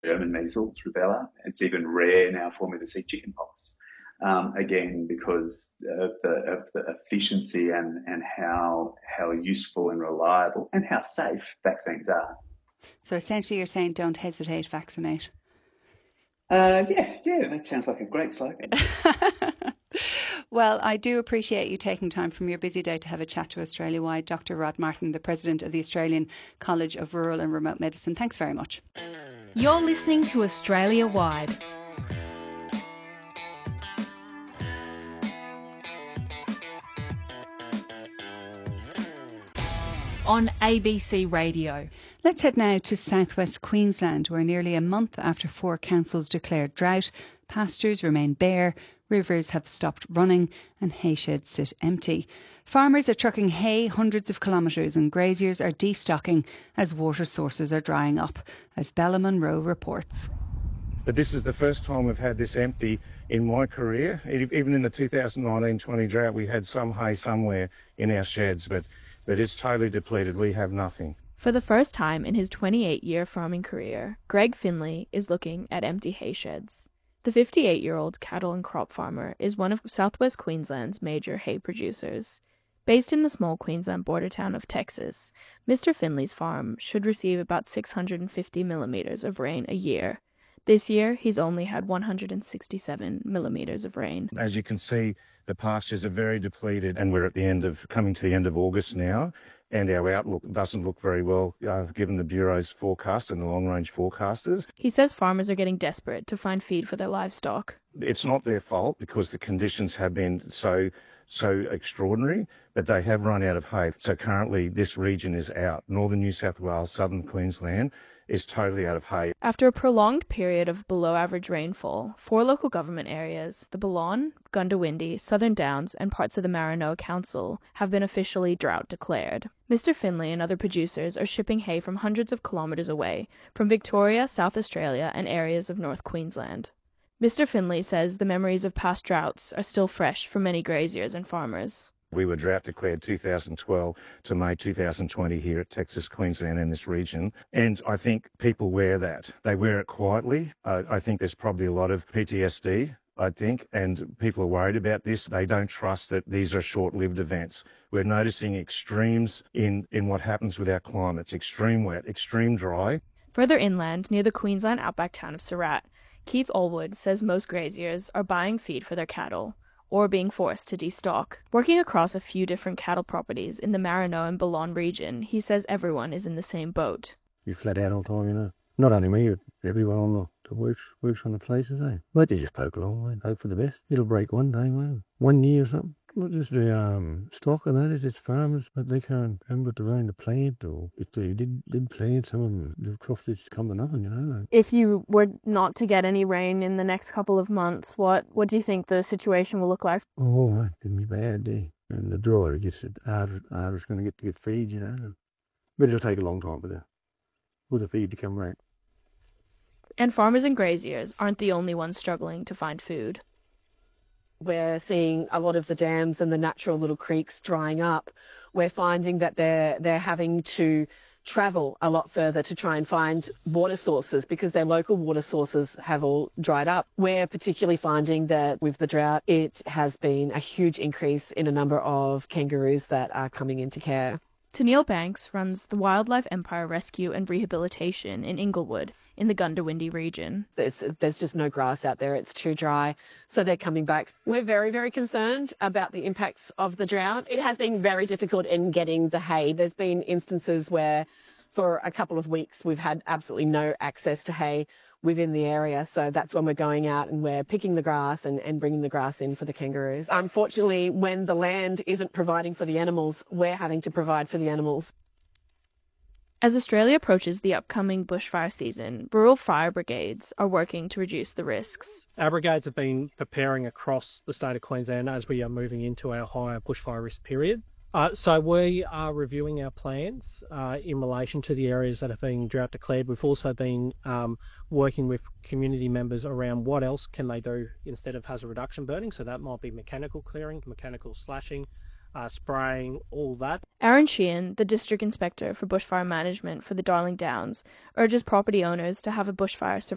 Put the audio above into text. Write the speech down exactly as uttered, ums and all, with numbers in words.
German measles, rubella. It's even rare now for me to see chickenpox. Um, again, because of the, of the efficiency and, and how how useful and reliable and how safe vaccines are. So essentially you're saying don't hesitate, vaccinate. Uh, yeah, yeah, that sounds like a great slogan. Well, I do appreciate you taking time from your busy day to have a chat to Australia Wide. Doctor Rod Martin, the President of the Australian College of Rural and Remote Medicine. Thanks very much. You're listening to Australia Wide. On A B C Radio. Let's head now to southwest Queensland, where nearly a month after four councils declared drought, pastures remain bare, rivers have stopped running and hay sheds sit empty. Farmers are trucking hay hundreds of kilometres and graziers are destocking as water sources are drying up, as Bella Munro reports. But this is the first time we've had this empty in my career. Even in the two thousand nineteen twenty drought, we had some hay somewhere in our sheds, but, but it's totally depleted. We have nothing. For the first time in his twenty-eight-year farming career, Greg Finlay is looking at empty hay sheds. The fifty-eight-year-old cattle and crop farmer is one of southwest Queensland's major hay producers. Based in the small Queensland border town of Texas, Mister Finlay's farm should receive about six hundred fifty millimetres of rain a year. This year, he's only had one hundred sixty-seven millimetres of rain. As you can see, the pastures are very depleted, and we're at the end of coming to the end of August now, and our outlook doesn't look very well, uh, given the Bureau's forecast and the long-range forecasters. He says farmers are getting desperate to find feed for their livestock. It's not their fault because the conditions have been so so extraordinary, but they have run out of hay. So currently this region is out. Northern New South Wales, southern Queensland is totally out of hay. After a prolonged period of below-average rainfall, four local government areas, the Balonne, Goondiwindi, Southern Downs and parts of the Maranoa Council, have been officially drought declared. Mister Finlay and other producers are shipping hay from hundreds of kilometres away, from Victoria, South Australia and areas of North Queensland. Mister Finlay says the memories of past droughts are still fresh for many graziers and farmers. We were drought declared two thousand twelve to May two thousand twenty here at Texas, Queensland and this region. And I think people wear that. They wear it quietly. Uh, I think there's probably a lot of P T S D, I think, and people are worried about this. They don't trust that these are short-lived events. We're noticing extremes in, in what happens with our climates. Extreme wet, extreme dry. Further inland, near the Queensland outback town of Surat, Keith Allwood says most graziers are buying feed for their cattle, or being forced to destock. Working across a few different cattle properties in the Maranoa and Balonne region, he says everyone is in the same boat. You flat out all the time, you know. Not only me, but everyone on the, the works works on the places, eh? But they just poke along, mate. Hope for the best. It'll break one day, mate. One year or something. Not just the um, stock and that, it's farmers, but they can't haven't got the rain to plant, or if they did did plant, some of them, the crops just come to nothing, you know. Like. If you were not to get any rain in the next couple of months, what, what do you think the situation will look like? Oh, mate, it'll be bad, eh? And the drier it gets, the harder, harder it's going to get to get feed, you know. But it'll take a long time for the, for the feed to come right. And farmers and graziers aren't the only ones struggling to find food. We're seeing a lot of the dams and the natural little creeks drying up. We're finding that they're they're having to travel a lot further to try and find water sources because their local water sources have all dried up. We're particularly finding that with the drought, it has been a huge increase in a number of kangaroos that are coming into care. Tennille Banks runs the Wildlife Empire Rescue and Rehabilitation in Inglewood in the Goondiwindi region. It's, there's just no grass out there. It's too dry. So they're coming back. We're very, very concerned about the impacts of the drought. It has been very difficult in getting the hay. There's been instances where for a couple of weeks we've had absolutely no access to hay within the area. So that's when we're going out and we're picking the grass and, and bringing the grass in for the kangaroos. Unfortunately, when the land isn't providing for the animals, we're having to provide for the animals. As Australia approaches the upcoming bushfire season, rural fire brigades are working to reduce the risks. Our brigades have been preparing across the state of Queensland as we are moving into our higher bushfire risk period. Uh, so we are reviewing our plans uh, in relation to the areas that have been drought declared. We've also been um, working with community members around what else can they do instead of hazard reduction burning. So that might be mechanical clearing, mechanical slashing, uh, spraying, all that. Aaron Sheehan, the District Inspector for Bushfire Management for the Darling Downs, urges property owners to have a bushfire